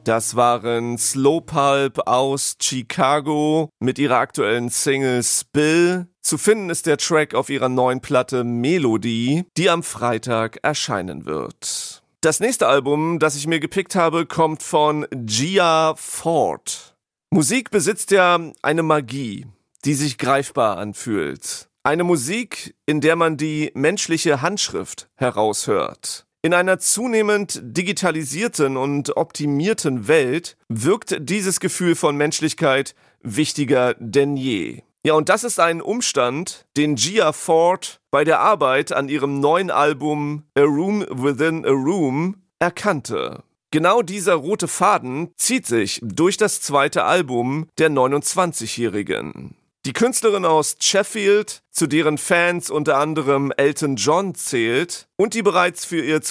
Das waren Slow Pulp aus Chicago mit ihrer aktuellen Single Spill. Zu finden ist der Track auf ihrer neuen Platte Melodie, die am Freitag erscheinen wird. Das nächste Album, das ich mir gepickt habe, kommt von Gia Ford. Musik besitzt ja eine Magie, die sich greifbar anfühlt. Eine Musik, in der man die menschliche Handschrift heraushört. In einer zunehmend digitalisierten und optimierten Welt wirkt dieses Gefühl von Menschlichkeit wichtiger denn je. Ja, und das ist ein Umstand, den Gia Ford bei der Arbeit an ihrem neuen Album A Room Within a Room erkannte. Genau dieser rote Faden zieht sich durch das zweite Album der 29-Jährigen. Die Künstlerin aus Sheffield, zu deren Fans unter anderem Elton John zählt und die bereits für ihr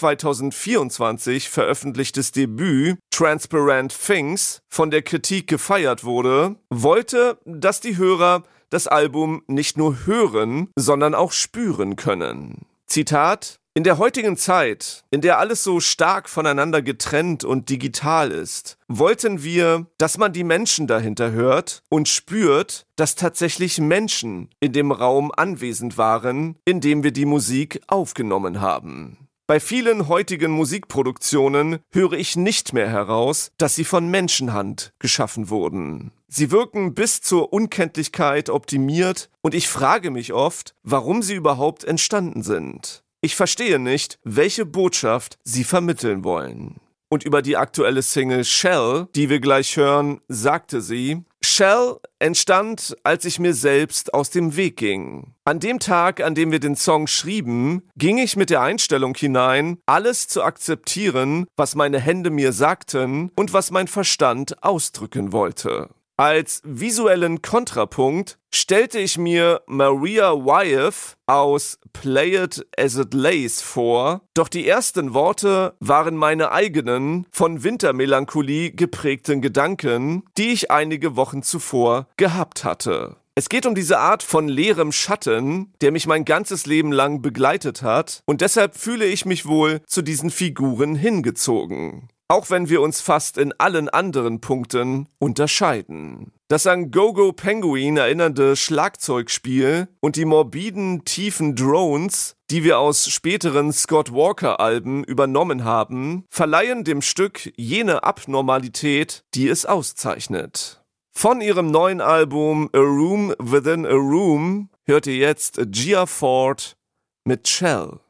2024 veröffentlichtes Debüt Transparent Things von der Kritik gefeiert wurde, wollte, dass die Hörer das Album nicht nur hören, sondern auch spüren können. Zitat: In der heutigen Zeit, in der alles so stark voneinander getrennt und digital ist, wollten wir, dass man die Menschen dahinter hört und spürt, dass tatsächlich Menschen in dem Raum anwesend waren, in dem wir die Musik aufgenommen haben. Bei vielen heutigen Musikproduktionen höre ich nicht mehr heraus, dass sie von Menschenhand geschaffen wurden. Sie wirken bis zur Unkenntlichkeit optimiert und ich frage mich oft, warum sie überhaupt entstanden sind. Ich verstehe nicht, welche Botschaft sie vermitteln wollen. Und über die aktuelle Single Shell, die wir gleich hören, sagte sie: Shell entstand, als ich mir selbst aus dem Weg ging. An dem Tag, an dem wir den Song schrieben, ging ich mit der Einstellung hinein, alles zu akzeptieren, was meine Hände mir sagten und was mein Verstand ausdrücken wollte. Als visuellen Kontrapunkt stellte ich mir Maria Wyeth aus Play It As It Lays vor, doch die ersten Worte waren meine eigenen, von Wintermelancholie geprägten Gedanken, die ich einige Wochen zuvor gehabt hatte. Es geht um diese Art von leerem Schatten, der mich mein ganzes Leben lang begleitet hat, und deshalb fühle ich mich wohl zu diesen Figuren hingezogen. Auch wenn wir uns fast in allen anderen Punkten unterscheiden. Das an Go-Go Penguin erinnernde Schlagzeugspiel und die morbiden, tiefen Drones, die wir aus späteren Scott Walker-Alben übernommen haben, verleihen dem Stück jene Abnormalität, die es auszeichnet. Von ihrem neuen Album A Room Within a Room hört ihr jetzt Gia Ford mit Shell.